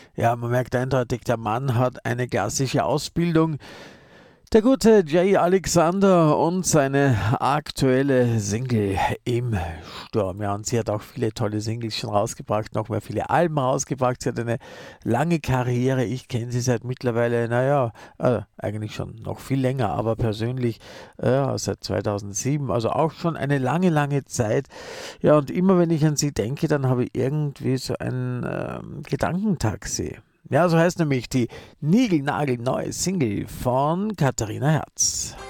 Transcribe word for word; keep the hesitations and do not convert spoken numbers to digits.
Ja, man merkt eindeutig, der Mann hat eine klassische Ausbildung. Der gute Jay Alexander und seine aktuelle Single im Sturm. Ja, und sie hat auch viele tolle Singles schon rausgebracht, noch mehr viele Alben rausgebracht. Sie hat eine lange Karriere. Ich kenne sie seit mittlerweile, naja, äh, eigentlich schon noch viel länger, aber persönlich äh, seit zweitausendsieben. Also auch schon eine lange, lange Zeit. Ja, und immer wenn ich an sie denke, dann habe ich irgendwie so ein ähm, Gedankentaxi. Ja, so heißt nämlich die niegelnagelneue Single von Katharina Herz.